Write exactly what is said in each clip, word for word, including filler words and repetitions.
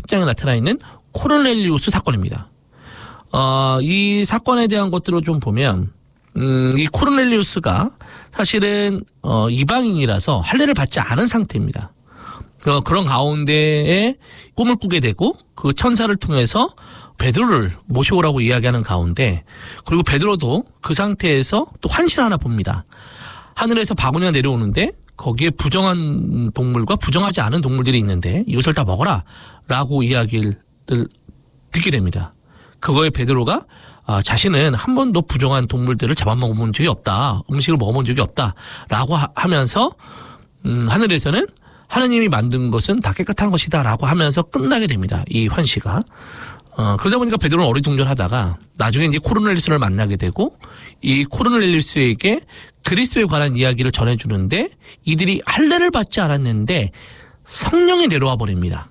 십 장에 나타나 있는 코르넬리우스 사건입니다. 어, 이 사건에 대한 것들을 좀 보면 음, 이 코르넬리우스가 사실은 어, 이방인이라서 할례를 받지 않은 상태입니다. 어, 그런 가운데에 꿈을 꾸게 되고 그 천사를 통해서 베드로를 모셔오라고 이야기하는 가운데, 그리고 베드로도 그 상태에서 또 환시를 하나 봅니다. 하늘에서 바구니가 내려오는데 거기에 부정한 동물과 부정하지 않은 동물들이 있는데 이것을 다 먹어라 라고 이야기를 듣게 됩니다. 그거에 베드로가 아, 자신은 한 번도 부정한 동물들을 잡아먹어본 적이 없다. 음식을 먹어본 적이 없다. 라고 하, 하면서 음, 하늘에서는 하느님이 만든 것은 다 깨끗한 것이다. 라고 하면서 끝나게 됩니다. 이 환시가. 어, 그러다 보니까 베드로는 어리둥절하다가 나중에 이제 코르넬리우스를 만나게 되고 이 코르넬리우스에게 그리스도에 관한 이야기를 전해주는데 이들이 할례를 받지 않았는데 성령이 내려와 버립니다.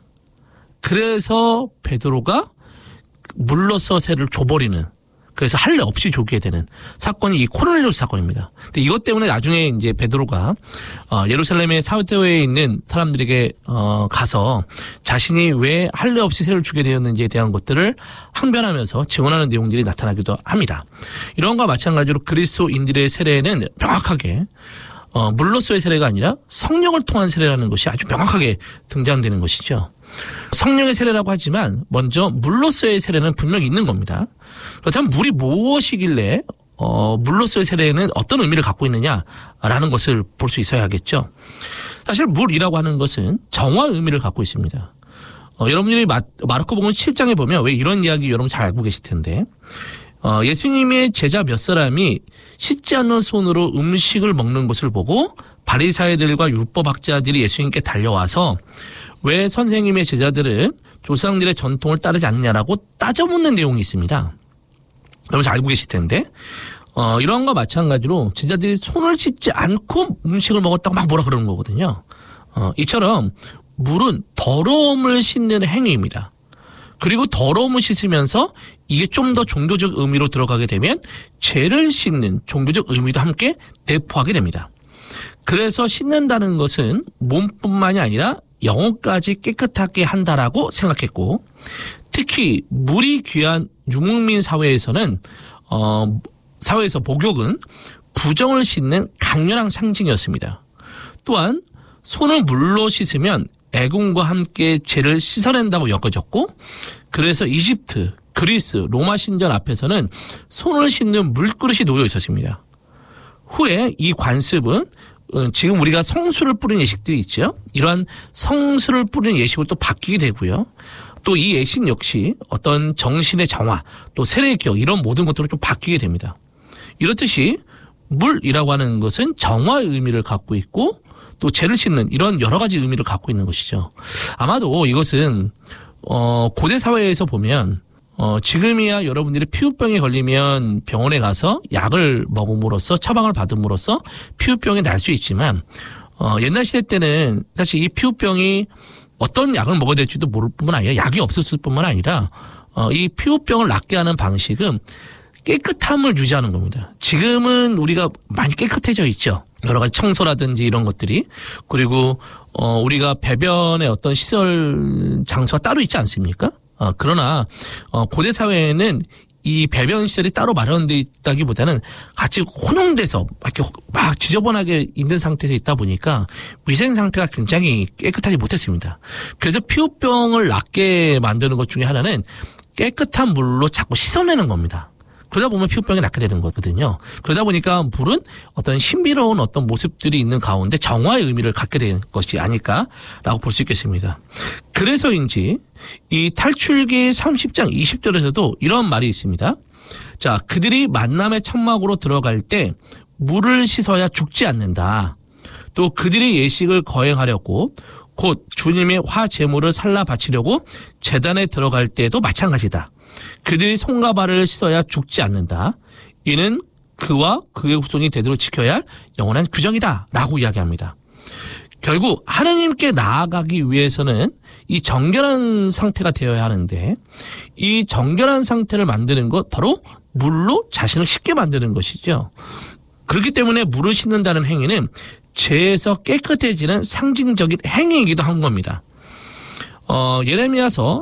그래서 베드로가 물로써 새를 줘버리는, 그래서 할례 없이 조게 되는 사건이 이 코르넬리우스 사건입니다. 근데 이것 때문에 나중에 이제 베드로가 어, 예루살렘의 사회에 있는 사람들에게 어, 가서 자신이 왜 할례 없이 세를 주게 되었는지에 대한 것들을 항변하면서 증언하는 내용들이 나타나기도 합니다. 이런 것과 마찬가지로 그리스도인들의 세례는 명확하게 어, 물로서의 세례가 아니라 성령을 통한 세례라는 것이 아주 명확하게 등장되는 것이죠. 성령의 세례라고 하지만 먼저 물로서의 세례는 분명히 있는 겁니다. 그렇다면 물이 무엇이길래 어, 물로서의 세례는 어떤 의미를 갖고 있느냐라는 것을 볼 수 있어야겠죠. 사실 물이라고 하는 것은 정화 의미를 갖고 있습니다. 어, 여러분들이 마, 마르코복음 칠 장에 보면 왜 이런 이야기 여러분 잘 알고 계실 텐데 어, 예수님의 제자 몇 사람이 씻지 않는 손으로 음식을 먹는 것을 보고 바리사이들과 율법학자들이 예수님께 달려와서 왜 선생님의 제자들은 조상들의 전통을 따르지 않느냐라고 따져묻는 내용이 있습니다. 여러분 잘 알고 계실 텐데 어, 이런 것과 마찬가지로 제자들이 손을 씻지 않고 음식을 먹었다고 막 뭐라 그러는 거거든요. 어, 이처럼 물은 더러움을 씻는 행위입니다. 그리고 더러움을 씻으면서 이게 좀 더 종교적 의미로 들어가게 되면 죄를 씻는 종교적 의미도 함께 내포하게 됩니다. 그래서 씻는다는 것은 몸뿐만이 아니라 영혼까지 깨끗하게 한다라고 생각했고, 특히 물이 귀한 유목민 사회에서는 어, 사회에서 목욕은 부정을 씻는 강렬한 상징이었습니다. 또한 손을 물로 씻으면 애군과 함께 죄를 씻어낸다고 여겨졌고, 그래서 이집트, 그리스, 로마 신전 앞에서는 손을 씻는 물그릇이 놓여 있었습니다. 후에 이 관습은 지금 우리가 성수를 뿌리는 예식들이 있죠. 이러한 성수를 뿌리는 예식으로 또 바뀌게 되고요. 또 이 예식 역시 어떤 정신의 정화, 또 세례의 기억, 이런 모든 것들로 좀 바뀌게 됩니다. 이렇듯이 물이라고 하는 것은 정화의 의미를 갖고 있고 또 죄를 씻는 이런 여러 가지 의미를 갖고 있는 것이죠. 아마도 이것은 어 고대 사회에서 보면 어 지금이야 여러분들이 피부병에 걸리면 병원에 가서 약을 먹음으로써 처방을 받음으로써 피부병이 날 수 있지만 어 옛날 시대 때는 사실 이 피부병이 어떤 약을 먹어야 될지도 모를 뿐만 아니라 약이 없었을 뿐만 아니라 어 이 피부병을 낫게 하는 방식은 깨끗함을 유지하는 겁니다. 지금은 우리가 많이 깨끗해져 있죠. 여러 가지 청소라든지 이런 것들이. 그리고 어 우리가 배변의 어떤 시설 장소가 따로 있지 않습니까? 어 그러나 어 고대 사회에는 이 배변 시설이 따로 마련되어 있다기보다는 같이 혼용돼서 막 이렇게 막 지저분하게 있는 상태에서 있다 보니까 위생 상태가 굉장히 깨끗하지 못했습니다. 그래서 피부병을 낫게 만드는 것 중에 하나는 깨끗한 물로 자꾸 씻어내는 겁니다. 그러다 보면 피부병이 낫게 되는 거거든요. 그러다 보니까 물은 어떤 신비로운 어떤 모습들이 있는 가운데 정화의 의미를 갖게 되는 것이 아닐까라고 볼 수 있겠습니다. 그래서인지 이 탈출기 삼십 장 이십 절에서도 이런 말이 있습니다. 자, 그들이 만남의 천막으로 들어갈 때 물을 씻어야 죽지 않는다. 또 그들이 예식을 거행하려고 곧 주님의 화 제물을 살라 바치려고 제단에 들어갈 때도 마찬가지다. 그들이 손과 발을 씻어야 죽지 않는다. 이는 그와 그의 후손이 되도록 지켜야 할 영원한 규정이다 라고 이야기합니다. 결국 하느님께 나아가기 위해서는 이 정결한 상태가 되어야 하는데 이 정결한 상태를 만드는 것 바로 물로 자신을 씻게 만드는 것이죠. 그렇기 때문에 물을 씻는다는 행위는 죄에서 깨끗해지는 상징적인 행위이기도 한 겁니다. 어, 예레미야서